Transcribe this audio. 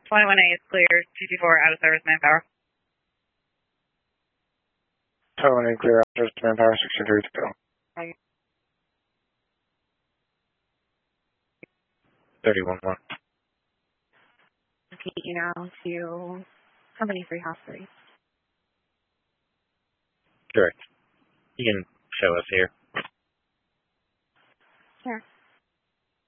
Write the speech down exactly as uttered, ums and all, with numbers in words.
twenty-one A is clear. two two four out of service manpower. twenty-one A clear, out of service manpower, six two three to go. thirty-one one. Repeat you now to Company three, House three. Correct. You can show us here.